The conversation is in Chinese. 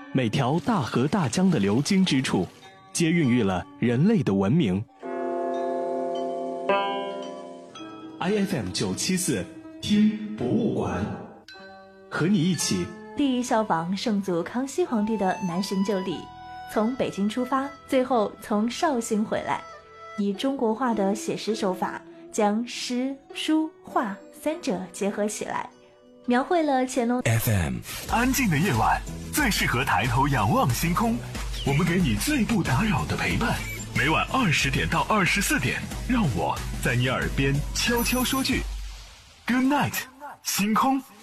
每条大河大江的流经之处，皆孕育了人类的文明。IFM 974听博物馆，和你一起第一效仿圣祖康熙皇帝的南巡就礼，从北京出发，最后从绍兴回来，以中国画的写实手法，将诗、书、画三者结合起来，描绘了乾隆。 FM 安静的夜晚最适合抬头仰望星空，我们给你最不打扰的陪伴。每晚20点到24点，让我在你耳边悄悄说句 Good night， 星空。